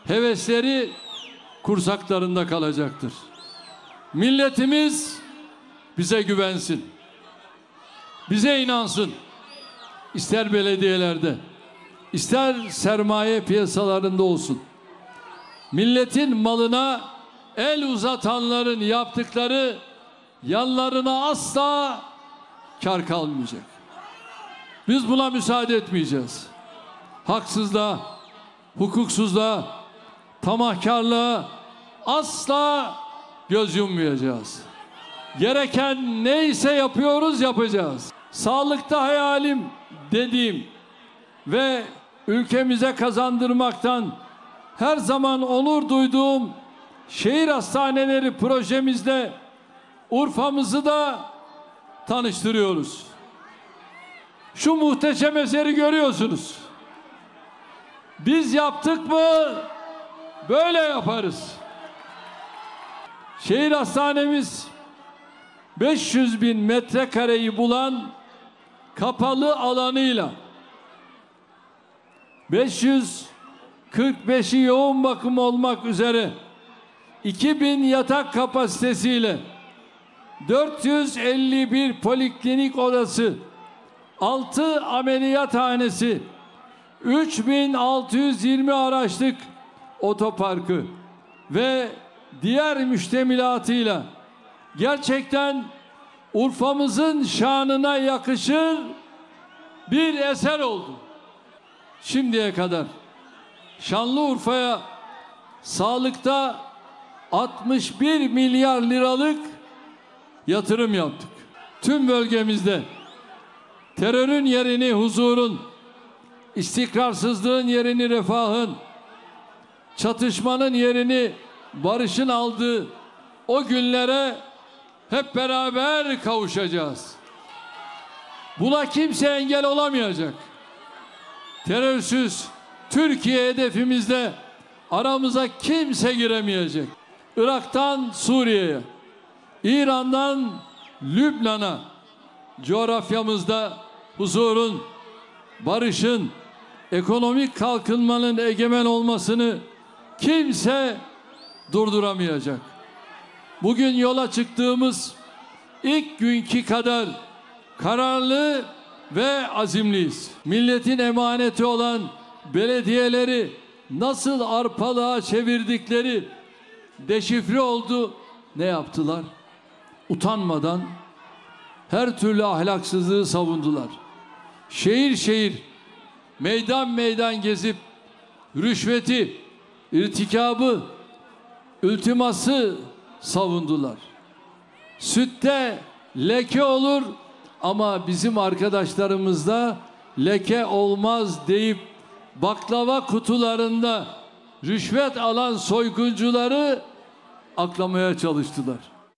hevesleri kursaklarında kalacaktır. Milletimiz bize güvensin, bize inansın. İster belediyelerde, ister sermaye piyasalarında olsun. Milletin malına el uzatanların yaptıkları yanlarına asla kar kalmayacak. Biz buna müsaade etmeyeceğiz. Haksızlığa, hukuksuzluğa, tamahkarlığa asla göz yummayacağız. Gereken neyse yapacağız. Sağlıkta hayalim dediğim ve ülkemize kazandırmaktan her zaman onur duyduğum şehir hastaneleri projemizde Urfa'mızı da tanıştırıyoruz. Şu muhteşem eseri görüyorsunuz. Biz yaptık mı böyle yaparız. Şehir hastanemiz 500.000 metrekareyi bulan kapalı alanıyla 545'i yoğun bakım olmak üzere 2000 yatak kapasitesiyle 451 poliklinik odası, 6 ameliyathanesi, 3620 araçlık otoparkı ve diğer müştemilatıyla gerçekten Urfa'mızın şanına yakışır bir eser oldu. Şimdiye kadar Şanlıurfa'ya sağlıkta 61 milyar liralık yatırım yaptık. Tüm bölgemizde terörün yerini huzurun, istikrarsızlığın yerini refahın, çatışmanın yerini barışın aldığı o günlere hep beraber kavuşacağız. Buna kimse engel olamayacak. Terörsüz Türkiye hedefimizde aramıza kimse giremeyecek. Irak'tan Suriye'ye, İran'dan Lübnan'a coğrafyamızda huzurun, barışın, ekonomik kalkınmanın egemen olmasını kimse durduramayacak. Bugün yola çıktığımız ilk günkü kadar kararlı ve azimliyiz. Milletin emaneti olan belediyeleri nasıl arpalığa çevirdikleri deşifre oldu. Ne yaptılar? Utanmadan her türlü ahlaksızlığı savundular. Şehir şehir, meydan meydan gezip rüşveti, irtikabı, iltiması savundular. Sütte leke olur ama bizim arkadaşlarımızda leke olmaz deyip baklava kutularında rüşvet alan soyguncuları aklamaya çalıştılar.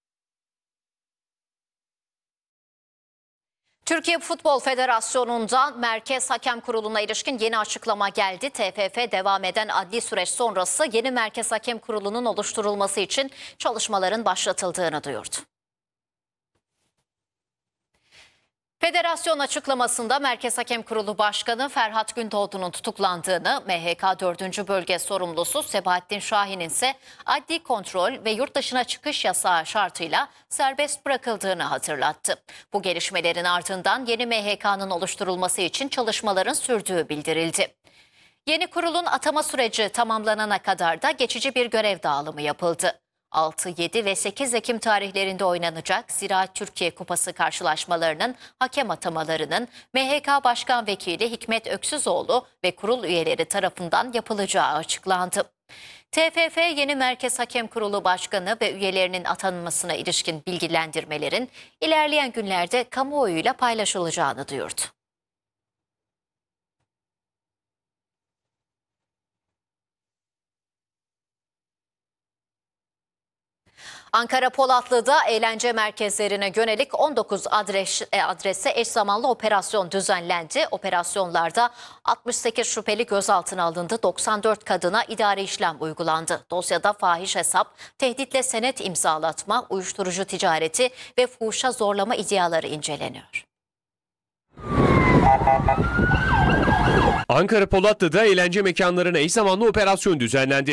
Türkiye Futbol Federasyonu'ndan Merkez Hakem Kurulu'na ilişkin yeni açıklama geldi. TFF devam eden adli süreç sonrası yeni Merkez Hakem Kurulu'nun oluşturulması için çalışmaların başlatıldığını duyurdu. Federasyon açıklamasında Merkez Hakem Kurulu Başkanı Ferhat Gündoğdu'nun tutuklandığını, MHK 4. Bölge Sorumlusu Sebahattin Şahin'in ise adli kontrol ve yurt dışına çıkış yasağı şartıyla serbest bırakıldığını hatırlattı. Bu gelişmelerin ardından yeni MHK'nın oluşturulması için çalışmaların sürdüğü bildirildi. Yeni kurulun atama süreci tamamlanana kadar da geçici bir görev dağılımı yapıldı. 6, 7 ve 8 Ekim tarihlerinde oynanacak Ziraat Türkiye Kupası karşılaşmalarının hakem atamalarının MHK Başkan Vekili Hikmet Öksüzoğlu ve kurul üyeleri tarafından yapılacağı açıklandı. TFF yeni Merkez Hakem Kurulu Başkanı ve üyelerinin atanmasına ilişkin bilgilendirmelerin ilerleyen günlerde kamuoyuyla paylaşılacağını duyurdu. Ankara Polatlı'da eğlence merkezlerine yönelik 19 adrese eş zamanlı operasyon düzenlendi. Operasyonlarda 68 şüpheli gözaltına alındı. 94 kadına idari işlem uygulandı. Dosyada fahiş hesap, tehditle senet imzalatma, uyuşturucu ticareti ve fuhuşa zorlama iddiaları inceleniyor. Ankara Polatlı'da eğlence mekanlarına eş zamanlı operasyon düzenlendi.